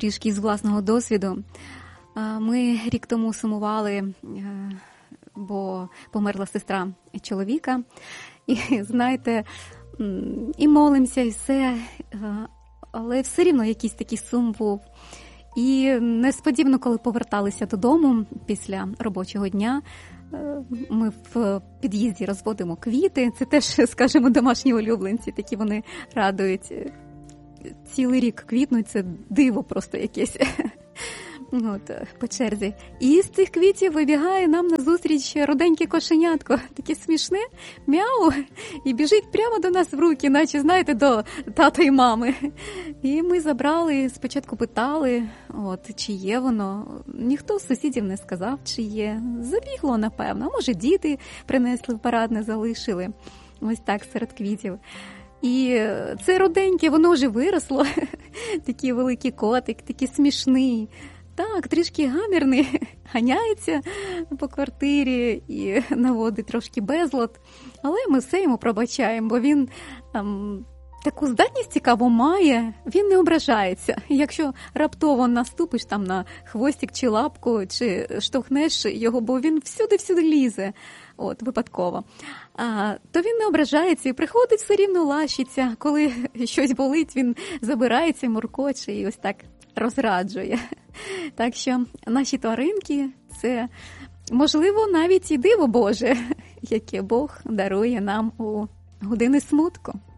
трішки із власного досвіду. Ми рік тому сумували, бо померла сестра чоловіка. І, знаєте, і молимося, і все, але все рівно якийсь такий сум був. І несподівано, коли поверталися додому після робочого дня, ми в під'їзді розводимо квіти. Це теж, скажімо, домашні улюбленці, такі вони радують. Цілий рік квітнуть, це диво просто якесь. От, по черзі. І з цих квітів вибігає нам назустріч руденьке кошенятко, таке смішне, мяу, і біжить прямо до нас в руки, наче, знаєте, до тата і мами. І ми забрали, спочатку питали, чи є воно. Ніхто з сусідів не сказав, чи є. Забігло, напевно, а може діти принесли в парадне, залишили. Ось так, серед квітів. І це руденьке, воно вже виросло, такий великий котик, такий смішний. Так, трішки гамірний, ганяється по квартирі і наводить трошки безлад. Але ми все йому пробачаємо, бо він таку здатність цікаву має, він не ображається. Якщо раптово наступиш там на хвостик чи лапку, чи штовхнеш його, бо він всюди-всюди лізе, випадково, то він не ображається і приходить все рівно лащиться. Коли щось болить, він забирається, муркоче і ось так розраджує. Так що наші тваринки – це, можливо, навіть і диво Боже, яке Бог дарує нам у години смутку.